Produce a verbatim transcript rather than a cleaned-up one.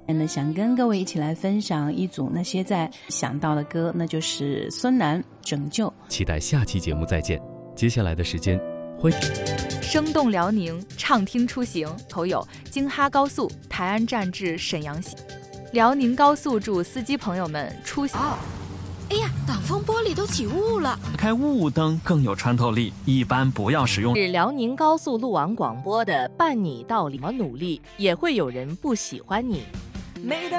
那想跟各位一起来分享一组那些在想到的歌，那就是孙楠《拯救》。 期待下期节目再见。接下来的时间会生动辽宁，畅听出行，投有京哈高速台安站至沈阳西，辽宁高速祝司机朋友们出行。 哦，哎呀，挡风玻璃都起雾了， 开雾灯更有穿透力，一般不要使用。 是辽宁高速路网广播的伴你到里么努力，也会有人不喜欢你。